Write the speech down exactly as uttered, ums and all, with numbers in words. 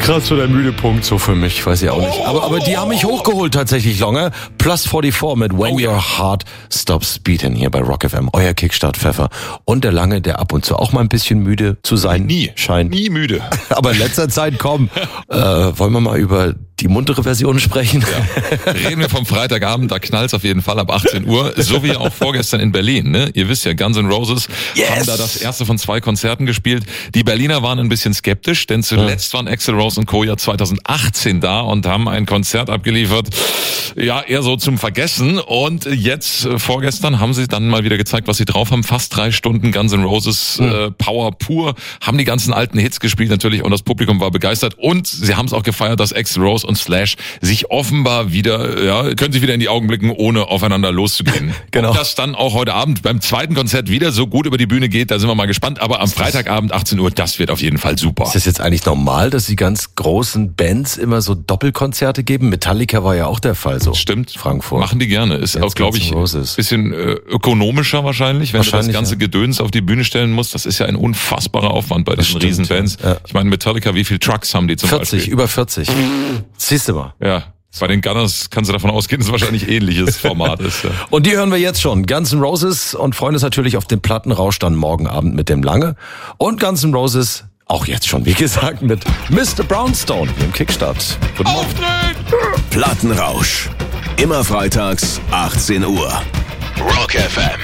Krass, so der müde Punkt, so für mich, weiß ich auch nicht. Aber, aber die haben mich hochgeholt tatsächlich, Longe. Plus vierundvierzig mit When Oh, ja. Your Heart Stops Beating hier bei Rock F M. Euer Kickstart-Pfeffer. Und der Lange, der ab und zu auch mal ein bisschen müde zu sein Nie. scheint. Nie müde. Aber in letzter Zeit, komm, äh, wollen wir mal über die muntere Version sprechen? Ja. Reden wir vom Freitagabend, da knallt's auf jeden Fall ab achtzehn Uhr, so wie auch vorgestern in Berlin. Ne? Ihr wisst ja, Guns N' Roses Yes. haben da das erste von zwei Konzerten gespielt. Die Berliner waren ein bisschen skeptisch, denn zuletzt waren Axl Rose und Co. ja zweitausendachtzehn da und haben ein Konzert abgeliefert, ja, eher so zum Vergessen. Und jetzt, äh, vorgestern, haben sie dann mal wieder gezeigt, was sie drauf haben. Fast drei Stunden Guns N' Roses äh, Power pur, haben die ganzen alten Hits gespielt natürlich und das Publikum war begeistert. Und sie haben es auch gefeiert, dass Axl Rose und Slash sich offenbar wieder, ja, können sich wieder in die Augen blicken, ohne aufeinander loszugehen. Genau. Ob das dann auch heute Abend beim zweiten Konzert wieder so gut über die Bühne geht, da sind wir mal gespannt. Aber am Freitagabend achtzehn Uhr, das wird auf jeden Fall super. Ist das jetzt eigentlich normal, dass die ganz großen Bands immer so Doppelkonzerte geben? Metallica war ja auch der Fall so. Stimmt. Frankfurt. Machen die gerne. Ist Jetzt auch, glaube ich, Guns N' ein Roses. bisschen äh, ökonomischer wahrscheinlich, wenn du das Wahrscheinlich, ganze ja. Gedöns auf die Bühne stellen musst. Das ist ja ein unfassbarer Aufwand bei diesen stimmt, Riesenbands. ja. Ja. Ich meine, Metallica, wie viele Trucks haben die zum vierzig, Beispiel? über vierzig. Siehst du mal. Ja. Bei den Gunners kannst du davon ausgehen, dass es wahrscheinlich ähnliches Format ist. Ja. Und die hören wir jetzt schon. Guns N' Roses und freuen uns natürlich auf den Plattenrausch dann morgen Abend mit dem Lange. Und Guns N' Roses auch jetzt schon, wie gesagt, mit Mister Brownstone im Kickstart. Guten Morgen. Plattenrausch. Immer freitags achtzehn Uhr. Rock F M.